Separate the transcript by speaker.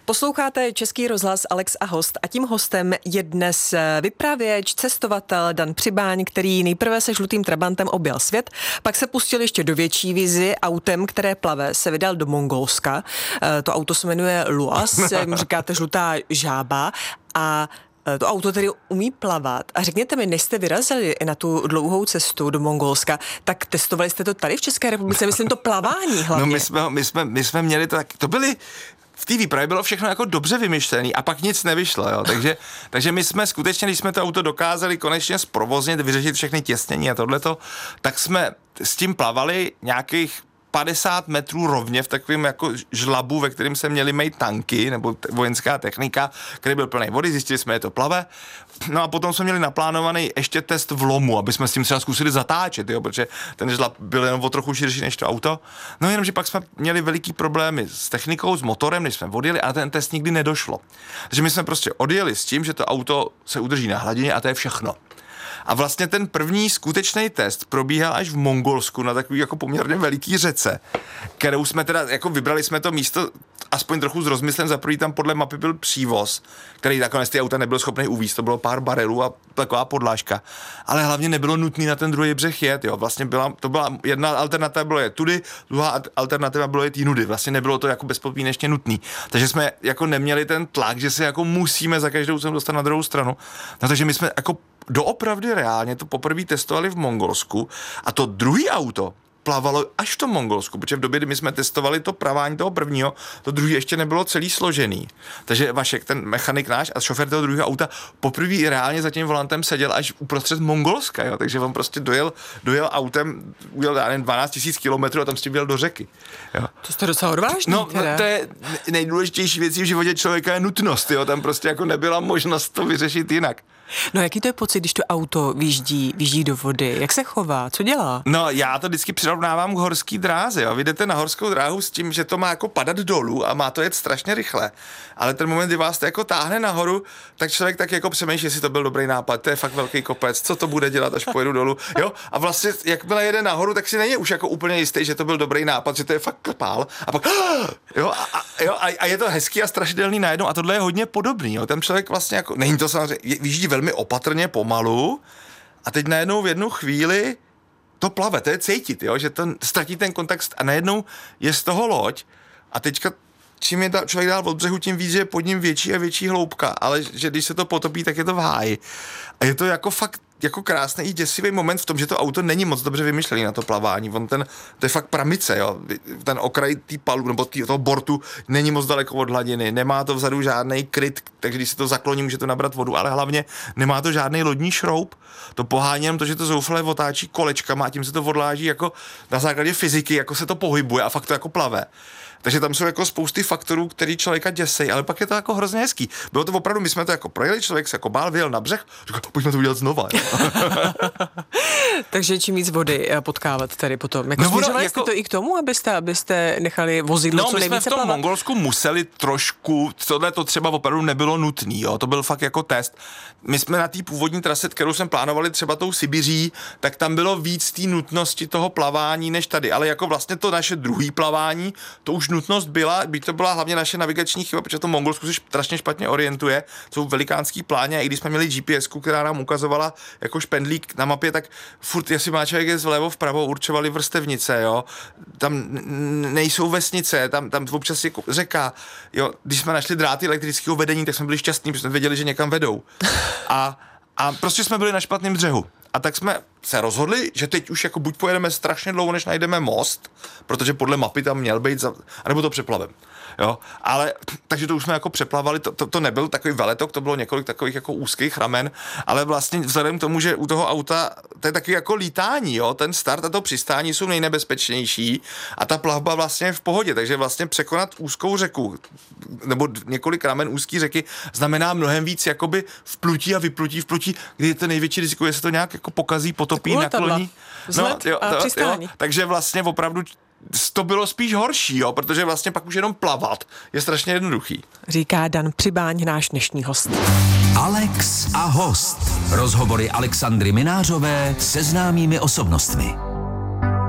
Speaker 1: Posloucháte Český rozhlas Alex a host a tím hostem je dnes vypravěč, cestovatel Dan Přibáň, který nejprve se žlutým trabantem objel svět, pak se pustil ještě do větší vizi, autem, které plave, se vydal do Mongolska. To auto se jmenuje Luas, jak mu říkáte žlutá žába, a to auto tedy umí plavat. A řekněte mi, než jste vyrazili na tu dlouhou cestu do Mongolska, tak testovali jste to tady v České republice, myslím to plavání hlavně.
Speaker 2: No my jsme měli to byly v té výpravě bylo všechno jako dobře vymyšlený a pak nic nevyšlo, jo. Takže my jsme skutečně, když jsme to auto dokázali konečně zprovoznit, vyřešit všechny těsnění a tohleto, tak jsme s tím plavali nějakých 50 metrů rovně v takovém jako žlabu, ve kterém se měli mít tanky nebo vojenská technika, který byl plný vody, zjistili jsme, že to plave. No a potom jsme měli naplánovaný ještě test v lomu, aby jsme s tím třeba zkusili zatáčet, jo, protože ten žlab byl jenom o trochu širší než to auto. No jenomže pak jsme měli veliký problémy s technikou, s motorem, než jsme odjeli, a ten test nikdy nedošlo. Takže my jsme prostě odjeli s tím, že to auto se udrží na hladině a to je všechno. A vlastně ten první skutečný test probíhal až v Mongolsku na takový jako poměrně veliký řece, kterou jsme teda, jako vybrali jsme to místo aspoň trochu s rozmyslem, za první tam podle mapy byl přívoz, který nakonec ty auta nebyl schopný uvízt, to bylo pár barelů a taková podlážka, ale hlavně nebylo nutné na ten druhý břeh jet, jo, vlastně to byla jedna alternativa, bylo jet tudy, druhá alternativa bylo jet jinudy, vlastně nebylo to jako bezpodmínečně nutný, takže jsme jako neměli ten tlak, že se jako musíme za každou cenu dostat na druhou stranu, no, takže my jsme jako doopravdy reálně to poprvé testovali v Mongolsku a to druhý auto plavalo až v tom Mongolsku, protože v době, kdy my jsme testovali to plavání toho prvního, to druhý ještě nebylo celý složený. Takže Vašek, ten mechanik náš a šofér toho druhého auta poprvé reálně za tím volantem seděl až uprostřed Mongolska, jo? Takže on prostě dojel autem, ujel 12 000 kilometrů a tam s tím jel do řeky. Jo?
Speaker 1: To jste docela odvážný.
Speaker 2: No, to je nejdůležitější věcí v životě člověka je nutnost, jo? Tam prostě jako nebyla možnost to vyřešit jinak.
Speaker 1: No jaký to je pocit, když to auto vyjíždí do vody? Jak se chová? Co dělá?
Speaker 2: No já to vždycky přirovnávám k horský dráze, jo. Vy jdete na horskou dráhu s tím, že to má jako padat dolů a má to jet strašně rychle. Ale ten moment, kdy vás to jako táhne nahoru, tak člověk tak jako přemýšlí, jestli to byl dobrý nápad, to je fakt velký kopec, co to bude dělat, až pojedu dolů. Jo? A vlastně jakmile jede nahoru, tak si není už jako úplně jistý, že to byl dobrý nápad, že to je fakt klepál. A pak a je to hezký a strašidelný najednou a tohle je hodně podobný, jo. Ten člověk vlastně jako není to samozřejmě, vyjíždí velmi opatrně, pomalu a teď najednou v jednu chvíli to plave, to je cítit, jo, že ztratí ten kontakt a najednou je z toho loď a teďka čím je člověk dál od břehu, tím víc, že je pod ním větší a větší hloubka, ale že když se to potopí, tak je to v háji. A je to jako fakt jako krásný i děsivý moment v tom, že to auto není moc dobře vymyšlený na to plavání. To je fakt pramice, jo. Ten okraj té palu nebo toho bortu není moc daleko od hladiny, nemá to vzadu žádný kryt, takže když se to zakloní, může to nabrat vodu, ale hlavně nemá to žádný lodní šroub. To pohání jenom to, že to zoufale otáčí kolečkama a tím se to odláží jako na základě fyziky, jako se to pohybuje a fakt to jako plave. Takže tam jsou jako spousty faktorů, který člověka děsej, ale pak je to jako hrozně hezký. Bylo to opravdu, my jsme to jako projeli, člověk se jako bál, vyjel na břeh, říkal, pojďme to udělat znova.
Speaker 1: Takže čím víc vody potkávat tady potom. Jako směřovali jste to i k tomu, abyste nechali vozidlo co nejvíce plavat?
Speaker 2: No, my jsme v tom Mongolsku museli trošku, tohle to třeba opravdu nebylo nutný, jo, to byl fakt jako test. My jsme na té původní trase, kterou jsme plánovali třeba tou Sibiří, tak tam bylo víc té nutnosti toho plavání než tady, ale jako vlastně to naše druhý plavání, to už nutnost byla, byť to byla hlavně naše navigační chyba, protože to Mongolsku se strašně špatně orientuje, jsou velikánský pláně a i když jsme měli GPSku, která nám ukazovala jako špendlík na mapě, tak furt, jestli má člověk je vlevo vpravo, určovali vrstevnice, jo, tam nejsou vesnice, tam občas je řeka, jo, když jsme našli dráty elektrického vedení, tak jsme byli šťastní, protože jsme věděli, že někam vedou. A prostě jsme byli na špatném břehu. A tak jsme se rozhodli, že teď už jako buď pojedeme strašně dlouho, než najdeme most, protože podle mapy tam měl být, anebo to přeplavem. Jo, ale takže to už jsme jako přeplavali, to nebyl takový veletok, to bylo několik takových jako úzkých ramen, ale vlastně vzhledem k tomu, že u toho auta to je taky jako lítání, jo, ten start a to přistání jsou nejnebezpečnější a ta plavba vlastně je v pohodě, takže vlastně překonat úzkou řeku nebo několik ramen úzký řeky znamená mnohem víc jakoby vplutí a vyplutí, kdy je to největší riziko, jestli to nějak jako pokazí, potopí, nakloní. Takže vlastně opravdu to bylo spíš horší, jo, protože vlastně pak už jenom plavat je strašně jednoduchý.
Speaker 1: Říká Dan Přibáň, náš dnešní host.
Speaker 3: Alex a host. Rozhovory Alexandry Minářové se známými osobnostmi.